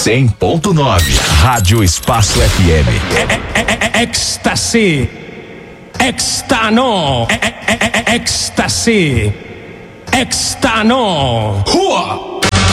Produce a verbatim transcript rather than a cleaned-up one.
cem ponto nove. Rádio Espaço F M. Ecstasy. Extano. Ecstasy. Extano. Rua.